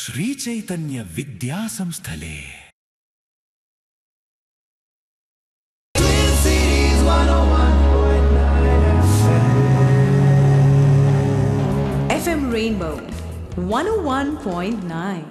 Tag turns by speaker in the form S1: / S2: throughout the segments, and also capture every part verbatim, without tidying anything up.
S1: శ్రీచైతన్య విద్యా సంస్థలే.
S2: FM rainbow one ఓ one point nine.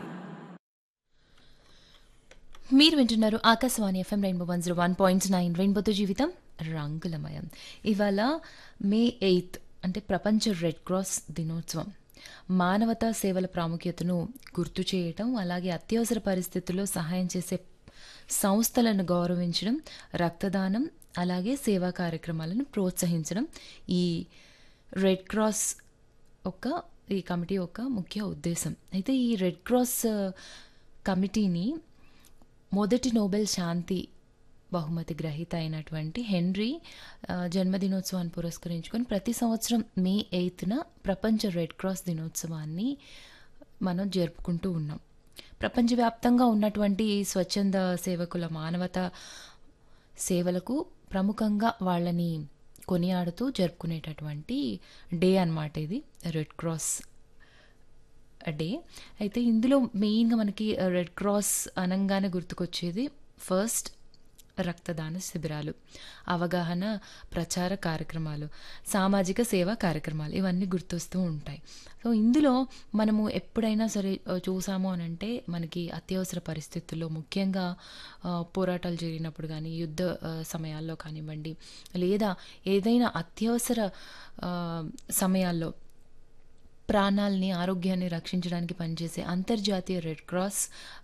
S3: మీరు వింటున్నారు Akashvani FM rainbow one zero one point nine. రెయిన్బోతో జీవితం రంగులమయం. ఇవాళ మే ఎయిత్ అంటే ప్రపంచ రెడ్ క్రాస్ దినోత్సవం. మానవతా సేవల ప్రాముఖ్యతను గుర్తు చేయటం, అలాగే అత్యవసర పరిస్థితుల్లో సహాయం చేసే సంస్థలను గౌరవించడం, రక్తదానం అలాగే సేవా కార్యక్రమాలను ప్రోత్సహించడం ఈ రెడ్ క్రాస్ ఒక ఈ కమిటీ యొక్క ముఖ్య ఉద్దేశం. అయితే ఈ రెడ్ క్రాస్ కమిటీని మొదటి నోబెల్ శాంతి బహుమతి గ్రహీత అయినటువంటి హెన్రీ జన్మదినోత్సవాన్ని పురస్కరించుకొని ప్రతి సంవత్సరం మే ఎయిత్న ప్రపంచ రెడ్ క్రాస్ దినోత్సవాన్ని మనం జరుపుకుంటూ ఉన్నాం. ప్రపంచవ్యాప్తంగా ఉన్నటువంటి స్వచ్ఛంద సేవకుల మానవతా సేవలకు ప్రముఖంగా వాళ్ళని కొనియాడుతూ జరుపుకునేటటువంటి డే అన్నమాట ఇది రెడ్ క్రాస్ డే. అయితే ఇందులో మెయిన్గా మనకి రెడ్ క్రాస్ అనగానే గుర్తుకొచ్చేది ఫస్ట్ రక్తదాన శిబిరాలు, అవగాహన ప్రచార కార్యక్రమాలు, సామాజిక సేవా కార్యక్రమాలు ఇవన్నీ గుర్తొస్తూ ఉంటాయి. సో ఇందులో మనము ఎప్పుడైనా సరే చూసాము అని అంటే మనకి అత్యవసర పరిస్థితుల్లో ముఖ్యంగా పోరాటాలు జరిగినప్పుడు కానీ, యుద్ధ సమయాల్లో కానివ్వండి, లేదా ఏదైనా అత్యవసర సమయాల్లో ప్రాణాలని ఆరోగ్యాన్ని రక్షించడానికి పనిచేసే అంతర్జాతీయ రెడ్ క్రాస్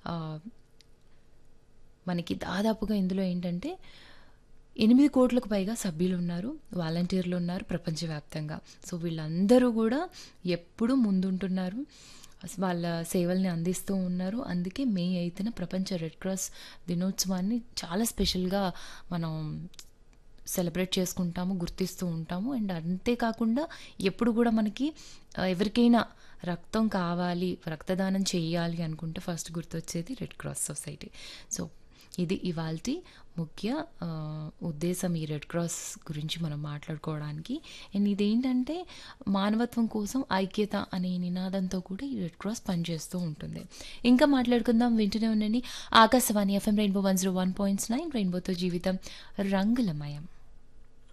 S3: మనకి దాదాపుగా ఇందులో ఏంటంటే ఎనిమిది కోట్లకు పైగా సభ్యులు ఉన్నారు, వాలంటీర్లు ఉన్నారు ప్రపంచవ్యాప్తంగా. సో వీళ్ళందరూ కూడా ఎప్పుడూ ముందుంటున్నారు, వాళ్ళ సేవల్ని అందిస్తూ ఉన్నారు. అందుకే మే ఎయిత్న ప్రపంచ రెడ్ క్రాస్ దినోత్సవాన్ని చాలా స్పెషల్గా మనం సెలబ్రేట్ చేసుకుంటాము, గుర్తిస్తూ ఉంటాము. అండ్ అంతేకాకుండా ఎప్పుడు కూడా మనకి ఎవరికైనా రక్తం కావాలి, రక్తదానం చేయాలి అనుకుంటే ఫస్ట్ గుర్తొచ్చేది రెడ్ క్రాస్ సొసైటీ. సో ఇది ఇవాల్టి ముఖ్య ఉద్దేశం ఈ రెడ్ క్రాస్ గురించి మనం మాట్లాడుకోవడానికి. అండ్ ఇదేంటంటే మానవత్వం కోసం ఐక్యత అనే నినాదంతో కూడా ఈ రెడ్ క్రాస్ పనిచేస్తూ ఉంటుంది. ఇంకా మాట్లాడుకుందాం, వింటూనే ఉండండి Akashvani FM rainbow one zero one point nine. రెయిన్బోతో జీవితం రంగులమయం.